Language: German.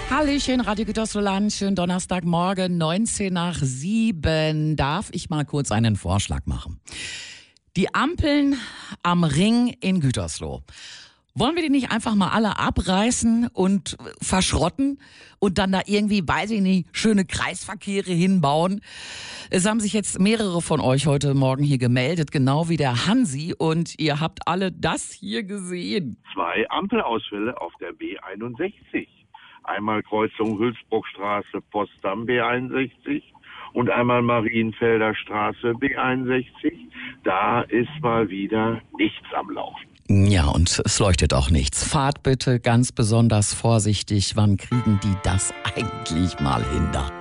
Hallöchen, Radio Gütersloh, schönen Donnerstagmorgen, 6:19. Darf ich mal kurz einen Vorschlag machen? Die Ampeln am Ring in Gütersloh. Wollen wir die nicht einfach mal alle abreißen und verschrotten und dann da irgendwie, weiß ich nicht, schöne Kreisverkehre hinbauen? Es haben sich jetzt mehrere von euch heute Morgen hier gemeldet, genau wie der Hansi, und ihr habt alle das hier gesehen. 2 Ampelausfälle auf der B61. Einmal Kreuzung Hülsbruckstraße, Potsdam B61 und einmal Marienfelder Straße B61. Da ist mal wieder nichts am Laufen. Ja, und es leuchtet auch nichts. Fahrt bitte ganz besonders vorsichtig. Wann kriegen die das eigentlich mal hin da?